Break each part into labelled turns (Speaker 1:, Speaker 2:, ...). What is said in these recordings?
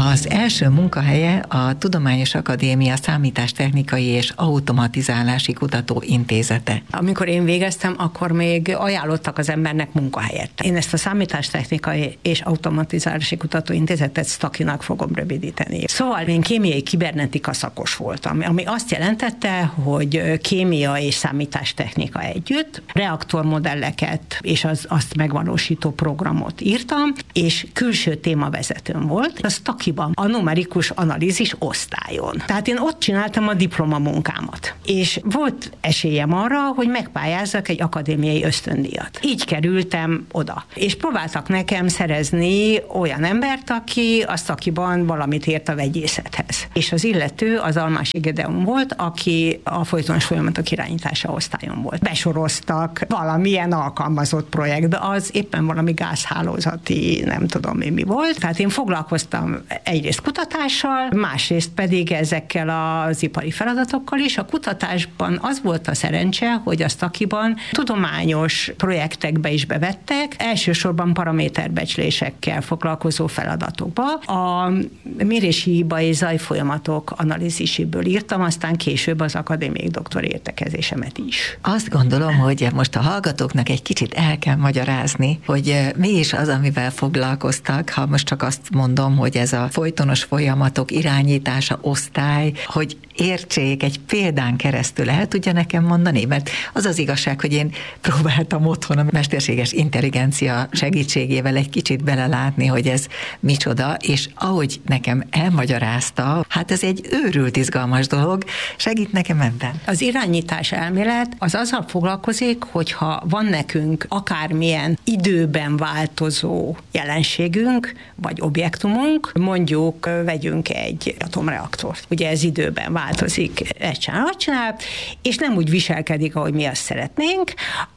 Speaker 1: Az első munkahelye a Tudományos Akadémia Számítástechnikai és Automatizálási Kutatóintézete.
Speaker 2: Amikor én végeztem, akkor még ajánlottak az embernek munkahelyet. Én ezt a Számítástechnikai és Automatizálási Kutatóintézetet STAKI-nak fogom rövidíteni. Szóval én kémiai kibernetika szakos voltam, ami azt jelentette, hogy kémia és számítástechnika együtt, reaktormodelleket és azt megvalósító programot írtam, és külső témavezetőm volt a STAKI-ban, a numerikus analízis osztályon. Tehát én ott csináltam a diplomamunkámat. És volt esélyem arra, hogy megpályázzak egy akadémiai ösztöndíjat. Így kerültem oda. És próbáltak nekem szerezni olyan embert, aki a STAKI-ban valamit ért a vegyészethez. És az illető az Almási Gedeon volt, aki a folytonos folyamatok irányítása osztályon volt. Besoroztak valamilyen alkalmazott projektbe, az éppen valami gázhálózati, nem tudom én mi volt. Tehát én foglalkoztam egyrészt kutatással, másrészt pedig ezekkel az ipari feladatokkal is. A kutatásban az volt a szerencse, hogy a STAKI-ban tudományos projektekbe is bevettek, elsősorban paraméterbecslésekkel foglalkozó feladatokba. A mérési hiba és zajfolyamatok analíziséből írtam, aztán később az akadémiai doktori értekezésemet is.
Speaker 1: Azt gondolom, hogy most a hallgatóknak egy kicsit el kell magyarázni, hogy mi is az, amivel foglalkoztak, ha most csak azt mondom, hogy ez a folytonos folyamatok irányítása osztály, hogy értsék egy példán keresztül, el tudja nekem mondani? Mert az az igazság, hogy én próbáltam otthon a mesterséges intelligencia segítségével egy kicsit belelátni, hogy ez micsoda, és ahogy nekem elmagyarázta, hát ez egy őrült izgalmas dolog, segít nekem ebben.
Speaker 2: Az irányítás elmélet az azzal foglalkozik, hogyha van nekünk akármilyen időben változó jelenségünk, vagy objektumunk, mondjuk vegyünk egy atomreaktort. Ugye ez időben változik, ezt csinál, és nem úgy viselkedik, ahogy mi azt szeretnénk,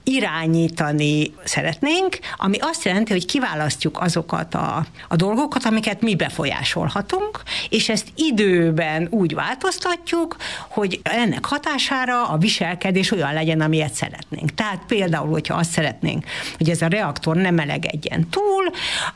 Speaker 2: irányítani szeretnénk, ami azt jelenti, hogy kiválasztjuk azokat a dolgokat, amiket mi befolyásolhatunk, és ezt időben úgy változtatjuk, hogy ennek hatására a viselkedés olyan legyen, amilyet szeretnénk. Tehát például, hogyha azt szeretnénk, hogy ez a reaktor nem melegedjen túl,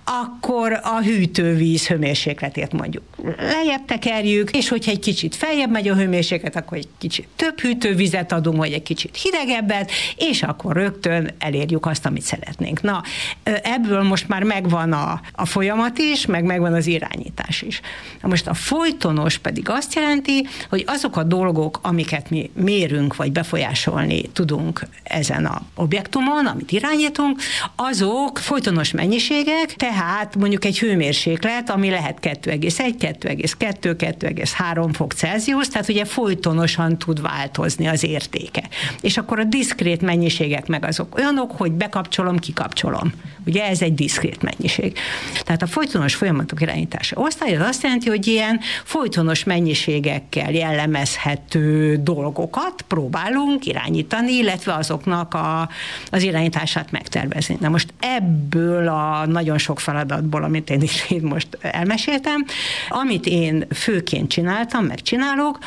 Speaker 2: akkor a hűtővíz hőmérsékletét mondjuk lejjebb tekerjük, és hogyha egy kicsit feljebb megy a hőmérséklet, akkor egy kicsit több hűtővizet adunk, vagy egy kicsit hidegebbet, és akkor rögtön elérjük azt, amit szeretnénk. Na, ebből most már megvan a folyamat is, megvan az irányítás is. Na most a folytonos pedig azt jelenti, hogy azok a dolgok, amiket mi mérünk, vagy befolyásolni tudunk ezen az objektumon, amit irányítunk, azok folytonos mennyiségek, tehát mondjuk egy hőmérséklet, ami lehet 2,1, 2,2, 2,3 fok Celsius, tehát ugye folytonosan tud változni az értéke. És akkor a diszkrét mennyiségek meg azok olyanok, hogy bekapcsolom, kikapcsolom. Ugye ez egy diszkrét mennyiség. Tehát a folytonos folyamatok irányítása osztály az azt jelenti, hogy ilyen folytonos mennyiségekkel jellemezhető dolgokat próbálunk irányítani, illetve azoknak az irányítását megtervezni. Na most ebből a nagyon sok feladatból, amit én is itt most elmeséltem, amit én főként csináltam, meg csinálok,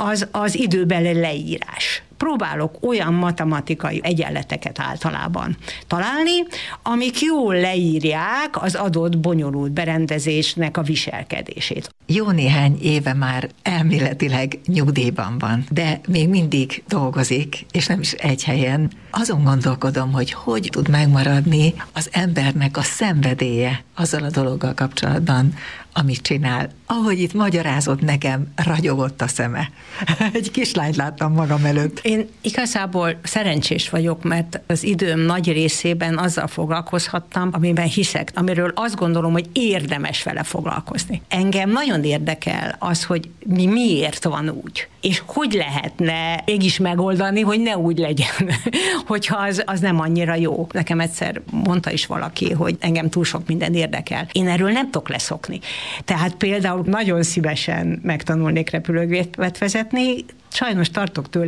Speaker 2: az időbeli leírás. Próbálok olyan matematikai egyenleteket általában találni, amik jól leírják az adott bonyolult berendezésnek a viselkedését.
Speaker 1: Jó néhány éve már elméletileg nyugdíjban van, de még mindig dolgozik, és nem is egy helyen. Azon gondolkodom, hogy tud megmaradni az embernek a szenvedélye azzal a dologgal kapcsolatban, amit csinál. Ahogy itt magyarázott nekem, ragyogott a szeme. Egy kislányt láttam magam előtt.
Speaker 2: Én igazából szerencsés vagyok, mert az időm nagy részében azzal foglalkozhattam, amiben hiszek, amiről azt gondolom, hogy érdemes vele foglalkozni. Engem nagyon érdekel az, hogy miért van úgy, és hogy lehetne mégis megoldani, hogy ne úgy legyen, hogyha az nem annyira jó. Nekem egyszer mondta is valaki, hogy engem túl sok minden érdekel. Én erről nem tudok leszokni. Tehát például nagyon szívesen megtanulnék repülőgépet vezetni, sajnos tartok tőle, hogy a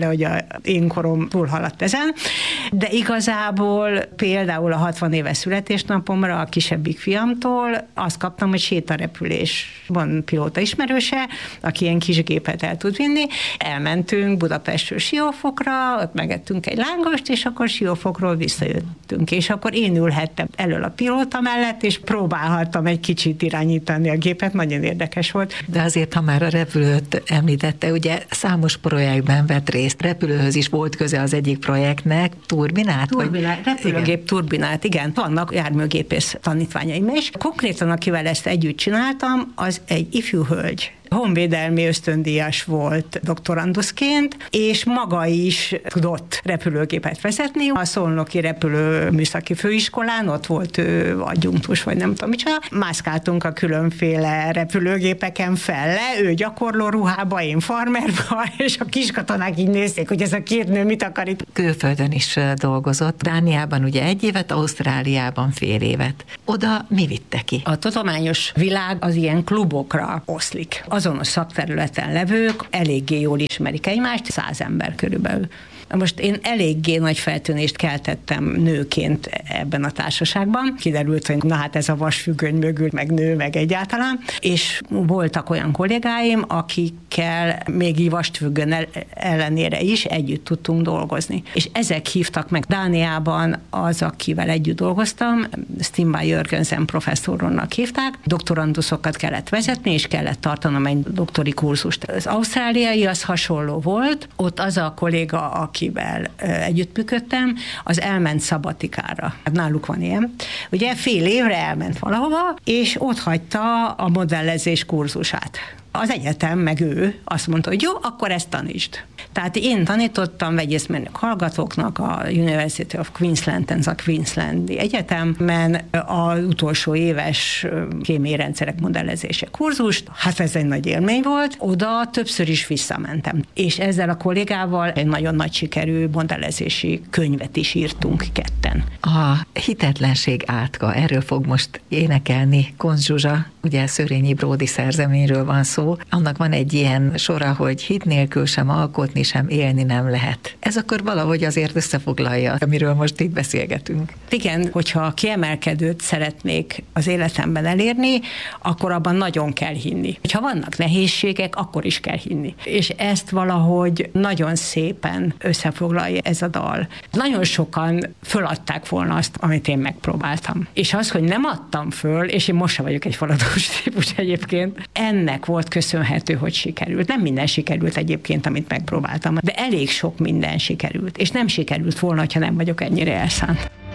Speaker 2: én korom túlhaladt ezen, de igazából például a 60 éves születésnapomra a kisebbik fiamtól azt kaptam, hogy sétarepülés. Van pilóta ismerőse, aki ilyen kis gépet el tud vinni. Elmentünk Budapestről Siófokra, ott megettünk egy lángost, és akkor Siófokról visszajöttünk. És akkor én ülhettem elől a pilóta mellett, és próbálhattam egy kicsit irányítani a gépet, nagyon érdekes volt.
Speaker 1: De azért, ha már a repülőt említette, ugye számos projektben vett részt, repülőhöz is volt köze az egyik projektnek, turbinát?
Speaker 2: Repülőgép turbinát, igen. Vannak járműgépész tanítványaim is. Konkrétan, akivel ezt együtt csináltam, az egy ifjú hölgy. Honvédelmi ösztöndíjas volt doktoranduszként, és maga is tudott repülőgépet vezetni. A Szolnoki Repülőműszaki Főiskolán ott volt ő adjunktus, vagy nem tudom micsoda. Mászkáltunk a különféle repülőgépeken felle, ő gyakorló ruhába, én farmerba, és a kiskatonák így nézték, hogy ez a két nő mit akar itt.
Speaker 1: Külföldön is dolgozott. Dániában ugye 1 évet, Ausztráliában fél évet. Oda mi vitte ki?
Speaker 2: A tudományos világ az ilyen klubokra oszlik. Azonos szakterületen levők eléggé jól ismerik egymást, 100 ember körülbelül. Most én eléggé nagy feltűnést keltettem nőként ebben a társaságban. Kiderült, hogy na hát ez a vasfüggöny mögül, meg nő, meg egyáltalán. És voltak olyan kollégáim, akikkel még így vasfüggöny ellenére is együtt tudtunk dolgozni. És ezek hívtak meg Dániában, az, akivel együtt dolgoztam, Stimba Jörgensen professzornak hívták. Doktoranduszokat kellett vezetni, és kellett tartanom egy doktori kurzust. Az ausztráliai az hasonló volt, ott az a kolléga, akivel együttműködtem, az elment szabatikára. Náluk van ilyen. Ugye fél évre elment valahova, és ott hagyta a modellezés kurzusát. Az egyetem, meg ő azt mondta, hogy jó, akkor ezt tanítsd. Tehát én tanítottam vegyészmérnök hallgatóknak a University of Queensland-en, a Queenslandi Egyetemen az utolsó éves kémiai rendszerek modellezése kurzust. Hát ez egy nagy élmény volt. Oda többször is visszamentem. És ezzel a kollégával egy nagyon nagy sikerű modellezési könyvet is írtunk ketten.
Speaker 1: A hitetlenség átka, erről fog most énekelni Koncz Zsuzsa, ugye Szörényi Bródi szerzeményről van szó. Annak van egy ilyen sora, hogy hit nélkül sem alkotni, sem élni nem lehet. Ez akkor valahogy azért összefoglalja, amiről most itt beszélgetünk.
Speaker 2: Igen, hogyha kiemelkedőt szeretnék az életemben elérni, akkor abban nagyon kell hinni. Ha vannak nehézségek, akkor is kell hinni. És ezt valahogy nagyon szépen összefoglalja ez a dal. Nagyon sokan föladták volna azt, amit én megpróbáltam. És az, hogy nem adtam föl, és én most sem vagyok egy faladós típus egyébként, ennek volt köszönhető, hogy sikerült. Nem minden sikerült egyébként, amit megpróbáltam, de elég sok minden sikerült. És nem sikerült volna, ha nem vagyok ennyire elszánt.